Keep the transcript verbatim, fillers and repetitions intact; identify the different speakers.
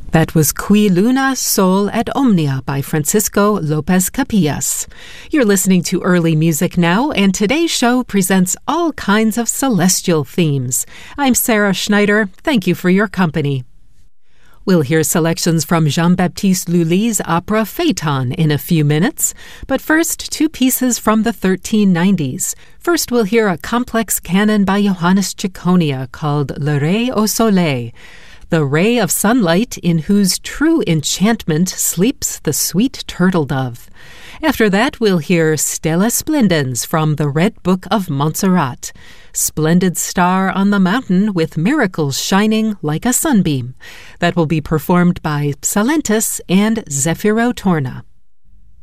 Speaker 1: That was Qui Luna Sol et Omnia by Francisco Lopez Capillas. You're listening to Early Music Now, and today's show presents all kinds of celestial themes. I'm Sarah Schneider. Thank you for your company. We'll hear selections from Jean-Baptiste Lully's opera Phaeton in a few minutes, but first, two pieces from the thirteen nineties. First, we'll hear a complex canon by Johannes Cicconia called Le Ray au Soleil, the ray of sunlight in whose true enchantment sleeps the sweet turtle dove. After that, we'll hear Stella Splendens from the Red Book of Montserrat, splendid star on the mountain with miracles shining like a sunbeam. That will be performed by Salentus and Zefiro Torna.